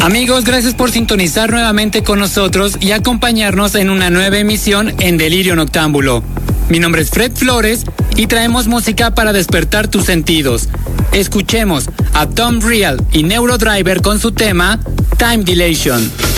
Amigos, gracias por sintonizar nuevamente con nosotros y acompañarnos en una nueva emisión en Delirio Noctámbulo. Mi nombre es Fred Flores y traemos música para despertar tus sentidos. Escuchemos a Tom Real y Neurodriver con su tema Time Dilation.